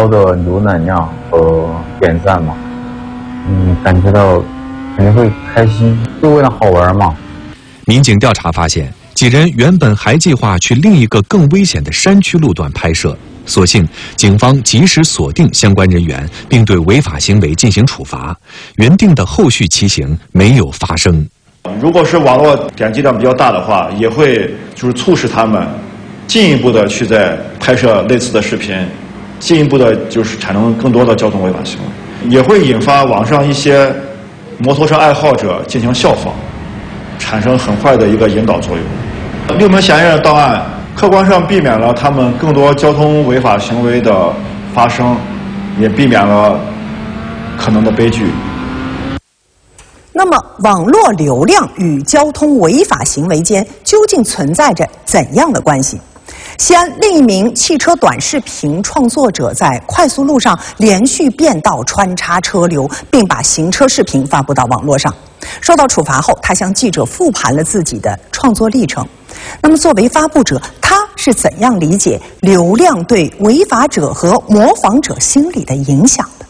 高的浏览量和点赞嘛，感觉到肯定会开心，就为了好玩嘛。 民警调查发现，几人原本还计划去另一个更危险的山区路段拍摄，所幸警方及时锁定相关人员，并对违法行为进行处罚，原定的后续骑行没有发生。 如果是网络点击量比较大的话，也会就是促使他们进一步的去在拍摄类似的视频，进一步的就是产生更多的交通违法行为，也会引发网上一些摩托车爱好者进行效仿，产生很坏的一个引导作用。6名嫌疑人的到案，客观上避免了他们更多交通违法行为的发生，也避免了可能的悲剧。 那么，网络流量与交通违法行为间究竟存在着怎样的关系？西安另一名汽车短视频创作者在快速路上连续变道穿插车流，并把行车视频发布到网络上。受到处罚后，他向记者复盘了自己的创作历程。那么，作为发布者，他是怎样理解流量对违法者和模仿者心理的影响的？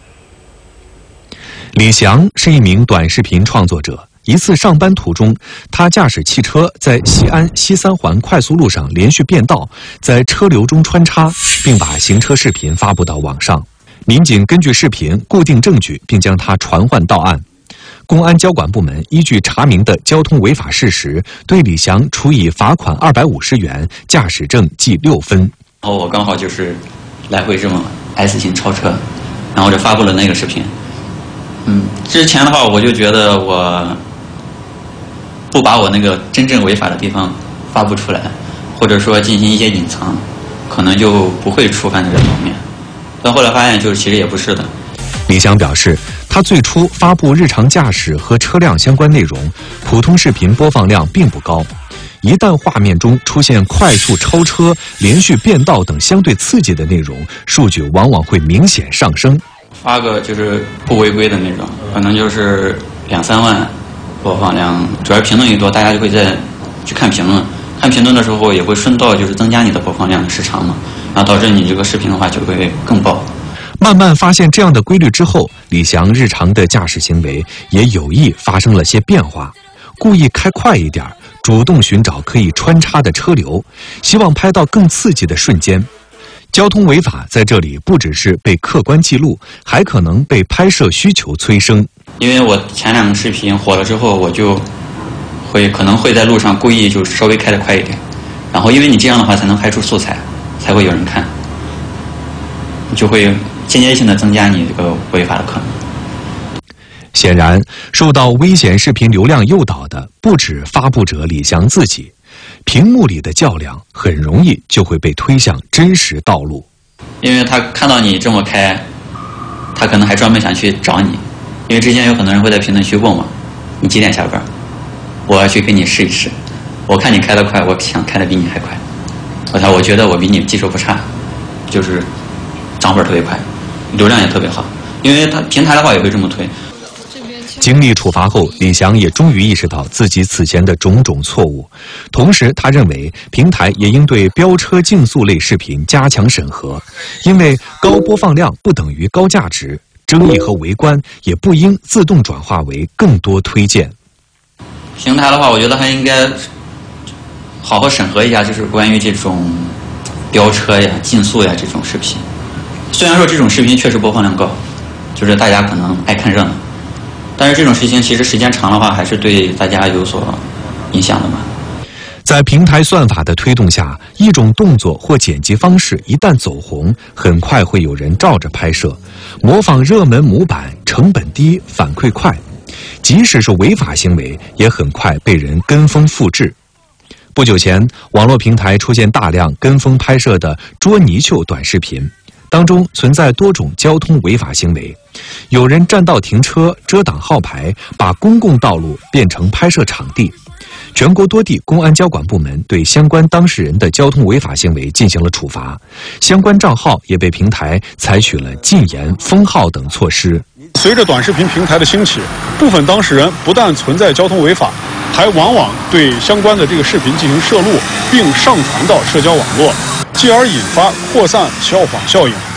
李翔是一名短视频创作者。一次上班途中，他驾驶汽车在西安西三环快速路上连续变道，在车流中穿插，并把行车视频发布到网上。民警根据视频固定证据，并将他传唤到案。公安交管部门依据查明的交通违法事实，对李翔处以罚款250元、驾驶证记6分。 然后我刚好就是来回这么 S 型超车，然后我就发布了那个视频。之前的话我就觉得我不把我那个真正违法的地方发布出来，或者说进行一些隐藏，可能就不会触犯这个方面。但后来发现就是其实也不是的。 李翔表示，他最初发布日常驾驶和车辆相关内容，普通视频播放量并不高。一旦画面中出现快速超车、连续变道等相对刺激的内容，数据往往会明显上升。 发个就是不违规的那种，可能就是2、3万播放量，主要评论一多，大家就会再去看评论。看评论的时候也会顺道就是增加你的播放量时长嘛，然后导致你这个视频的话就会更爆。 慢慢发现这样的规律之后，李翔日常的驾驶行为也有意发生了些变化，故意开快一点，主动寻找可以穿插的车流，希望拍到更刺激的瞬间。交通违法在这里不只是被客观记录，还可能被拍摄需求催生。 因为我前2个视频火了之后，我就可能会在路上故意就稍微开得快一点，然后因为你这样的话才能拍出素材，才会有人看，就会间接性的增加你这个违法的可能。 显然，受到危险视频流量诱导的不止发布者李翔自己，屏幕里的较量很容易就会被推向真实道路。 因为他看到你这么开，他可能还专门想去找你，因为之前有很多人会在评论区问我，你几点下班？我要去跟你试一试，我看你开得快，我想开得比你还快。我觉得我比你技术不差，就是涨粉特别快，流量也特别好，因为他平台的话也会这么推。 经历处罚后，李翔也终于意识到自己此前的种种错误。同时，他认为平台也应对飙车竞速类视频加强审核，因为高播放量不等于高价值，争议和围观也不应自动转化为更多推荐。 平台的话，我觉得还应该好好审核一下，就是关于这种飙车呀、竞速呀这种视频。虽然说这种视频确实播放量高，就是大家可能爱看热闹。但是这种事情其实时间长的话，还是对大家有所影响的嘛。 在平台算法的推动下，一种动作或剪辑方式一旦走红，很快会有人照着拍摄，模仿热门模板，成本低，反馈快。即使是违法行为，也很快被人跟风复制。不久前，网络平台出现大量跟风拍摄的捉泥鳅短视频，当中存在多种交通违法行为。有人占道停车、遮挡号牌，把公共道路变成拍摄场地。全国多地公安交管部门对相关当事人的交通违法行为进行了处罚，相关账号也被平台采取了禁言、封号等措施。 随着短视频平台的兴起，部分当事人不但存在交通违法，还往往对相关的这个视频进行摄录，并上传到社交网络，继而引发扩散效仿效应。